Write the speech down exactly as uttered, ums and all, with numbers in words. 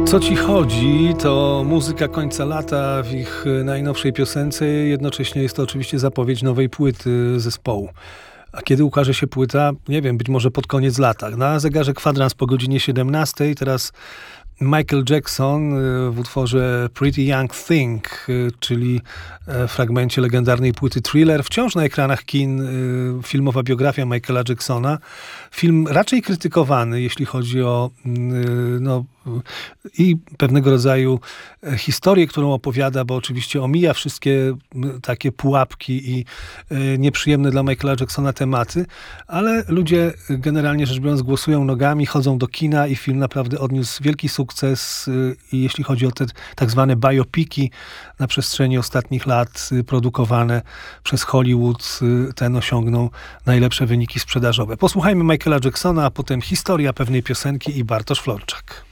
Co ci chodzi, to muzyka końca lata w ich najnowszej piosence. Jednocześnie jest to oczywiście zapowiedź nowej płyty zespołu. A kiedy ukaże się płyta? Nie wiem, być może pod koniec lata. Na zegarze kwadrans po godzinie siedemnastej. Teraz Michael Jackson w utworze Pretty Young Thing, czyli fragmencie legendarnej płyty Thriller. Wciąż na ekranach kin filmowa biografia Michaela Jacksona. Film raczej krytykowany, jeśli chodzi o no, i pewnego rodzaju historię, którą opowiada, bo oczywiście omija wszystkie takie pułapki i nieprzyjemne dla Michaela Jacksona tematy, ale ludzie generalnie rzecz biorąc głosują nogami, chodzą do kina i film naprawdę odniósł wielki sukces i jeśli chodzi o te tak zwane biopiki na przestrzeni ostatnich lat produkowane przez Hollywood, ten osiągnął najlepsze wyniki sprzedażowe. Posłuchajmy Michaela Jacksona, a potem historia pewnej piosenki i Bartosz Florczak.